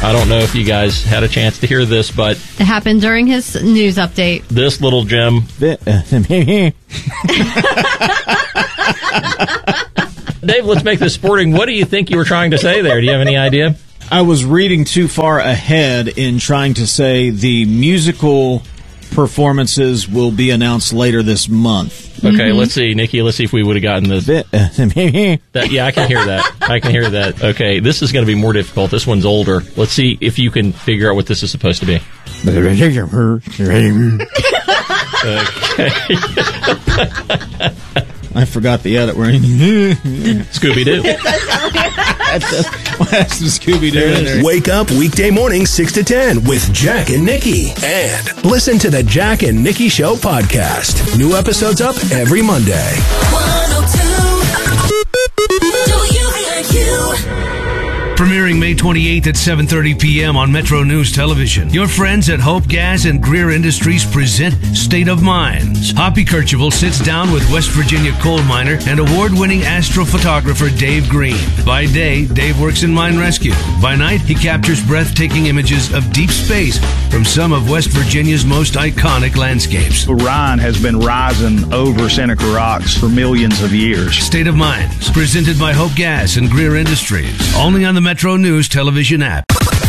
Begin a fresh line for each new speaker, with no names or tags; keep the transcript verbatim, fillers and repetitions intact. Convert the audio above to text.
I don't know if you guys had a chance to hear this, but
it happened during his news update.
This little gem. Dave, let's make this sporting. What do you think you were trying to say there? Do you have any idea?
I was reading too far ahead in trying to say the musical performances will be announced later this month.
Okay, mm-hmm. Let's see, Nikki. Let's see if we would have gotten this. that, yeah, I can hear that. I can hear that. Okay, this is going to be more difficult. This one's older. Let's see if you can figure out what this is supposed to be.
Okay. I forgot the edit. We're in
Scooby-Doo.
That's the Scooby-Doo.
Wake up weekday morning six to ten with Jack and Nikki. And listen to the Jack and Nikki Show podcast. New episodes up every Monday. one oh two W V I Q
Premiering May twenty-eighth at seven thirty p.m. on Metro News Television. Your friends at Hope Gas and Greer Industries present State of Minds. Hoppy Kercheval sits down with West Virginia coal miner and award-winning astrophotographer Dave Green. By day, Dave works in mine rescue. By night, he captures breathtaking images of deep space from some of West Virginia's most iconic landscapes.
Orion has been rising over Seneca Rocks for millions of years.
State of Minds, presented by Hope Gas and Greer Industries. Only on the Metro News Television app.